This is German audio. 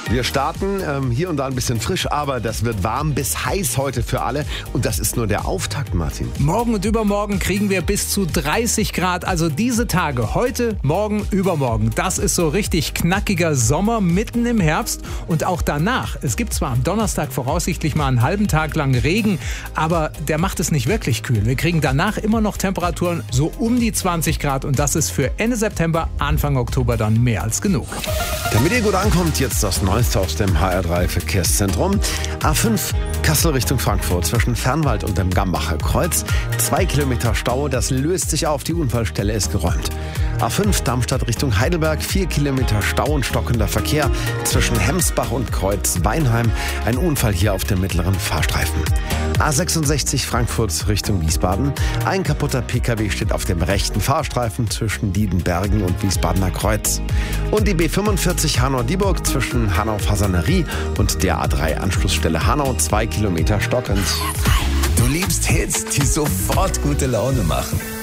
Wir starten hier und da ein bisschen frisch, aber das wird warm bis heiß heute für alle. Und das ist nur der Auftakt, Martin. Morgen und übermorgen kriegen wir bis zu 30 Grad. Also diese Tage, heute, morgen, übermorgen. Das ist so richtig knackiger Sommer mitten im Herbst. Und auch danach. Es gibt zwar am Donnerstag voraussichtlich mal einen halben Tag lang Regen, aber der macht es nicht wirklich kühl. Wir kriegen danach immer noch Temperaturen so um die 20 Grad. Und das ist für Ende September, Anfang Oktober dann mehr als genug. Damit ihr gut ankommt, jetzt das Neueste aus dem HR3 Verkehrszentrum. A5 Kassel Richtung Frankfurt zwischen Fernwald und dem Gambacher Kreuz. 2 Kilometer Stau, das löst sich auf, die Unfallstelle ist geräumt. A5 Darmstadt Richtung Heidelberg, 4 Kilometer Stau und stockender Verkehr zwischen Hemsbach und Kreuz Weinheim. Ein Unfall hier auf dem mittleren Fahrstreifen. A66 Frankfurt Richtung Wiesbaden. Ein kaputter PKW steht auf dem rechten Fahrstreifen zwischen Diedenbergen und Wiesbadener Kreuz. Und die B45 Hanau-Dieburg zwischen Hanau-Fasanerie und der A3-Anschlussstelle Hanau, 2 Kilometer stockend. Du liebst Hits, die sofort gute Laune machen.